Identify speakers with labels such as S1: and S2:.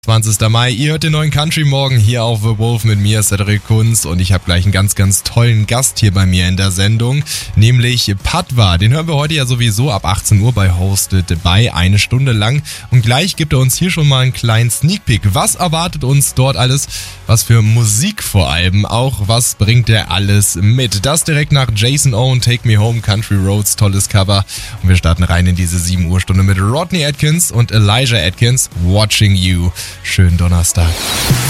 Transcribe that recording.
S1: 20. Mai, ihr hört den neuen Country Morgen hier auf The Wolf mit mir, Cedric Kunz, und ich habe gleich einen ganz, ganz tollen Gast hier bei mir in der Sendung, nämlich Padwa. Den hören wir heute ja sowieso ab 18 Uhr bei Hosted by, 1 Stunde lang, und gleich gibt er uns hier schon mal einen kleinen Sneak Peek. Was erwartet uns dort alles? Was für Musik vor allem auch? Was bringt er alles mit? Das direkt nach Jason Owen, Take Me Home, Country Roads, tolles Cover, und wir starten rein in diese 7 Uhr Stunde mit Rodney Atkins und Elijah Atkins, Watching You. Schönen Donnerstag.